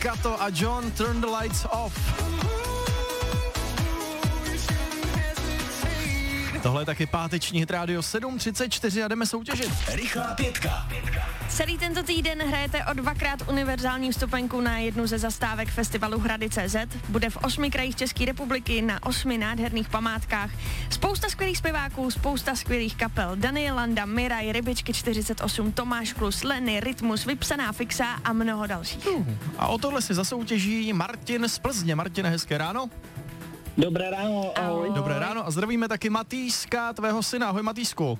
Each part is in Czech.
Kato a John, Turn the Lights Off. Tohle je taky páteční Hit Radio 7:34 a jdeme soutěžit. Rychlá pětka. Celý tento týden hrajete o 2x univerzální vstupenku na jednu ze zastávek festivalu Hrady.cz. Bude v 8 krajích České republiky na 8 nádherných památkách. Spousta skvělých zpěváků, spousta skvělých kapel. Daniel Landa, Miraj, Rybičky 48, Tomáš Klus, Lenny, Rytmus, Vypsaná fixa a mnoho dalších. A o tohle si zasoutěží Martin z Plzně. Martine, hezké ráno. Dobré ráno, ahoj. Dobré ráno a zdravíme taky Matýska, tvého syna. Ahoj Matýsku.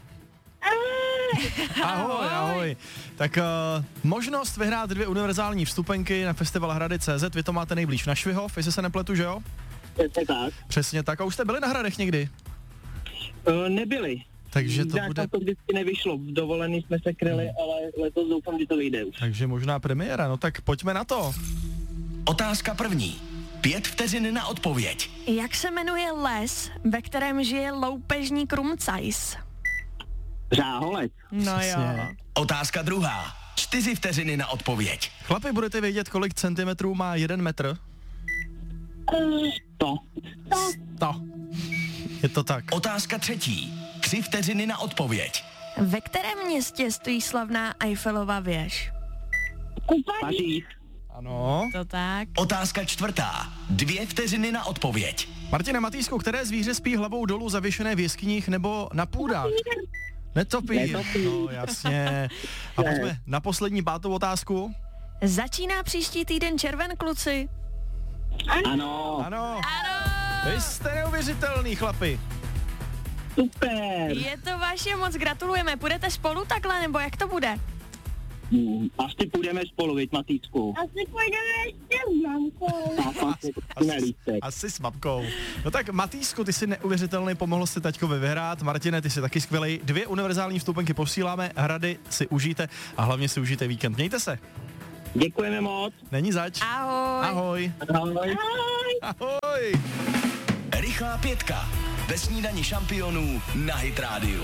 Ahoj. Tak možnost vyhrát 2 univerzální vstupenky na festival Hrady.cz. Vy to máte nejblíž na Švihov, jestli se nepletu, že jo? Přesně tak. Přesně tak. A už jste byli na Hradech někdy? Nebyli. Takže to bude... to vždycky nevyšlo. V dovolený jsme se kryli, ale letos doufám, že to vyjde už. Takže možná premiéra, no tak pojďme na to. Otázka první. 5 vteřin na odpověď. Jak se jmenuje les, ve kterém žije loupežník Rumcajs? Řáholec. No jo. Otázka druhá. 4 vteřiny na odpověď. Chlapi, budete vědět, kolik centimetrů má 1 metr? 100. Je to tak. Otázka třetí. 3 vteřiny na odpověď. Ve kterém městě stojí slavná Eiffelova věž? Paříž. Ano. To tak. Otázka čtvrtá. 2 vteřiny na odpověď. Martine, Matýsku, které zvíře spí hlavou dolů zavěšené v jeskyních nebo na půdách? Netopír. No jasně. A pojďme na poslední 5. otázku. Začíná příští týden červen, kluci. Ano. Vy jste neuvěřitelný, chlapi. Super. Je to vaše, moc gratulujeme. Půjdete spolu takhle, nebo jak to bude? Asi půjdeme spolu, viď, Matýsku? Asi půjdeme ještě s mamkou. Asi s mamkou. No tak Matýsku, ty jsi neuvěřitelný, pomohl si taťkovi vyhrát. Martine, ty jsi taky skvělej. 2 univerzální vstupenky posíláme, Hrady si užijte a hlavně si užijte víkend. Mějte se. Děkujeme moc. Není zač. Ahoj. Ahoj. Ahoj. Rychlá pětka. Ve snídani šampionů na Hit Radio.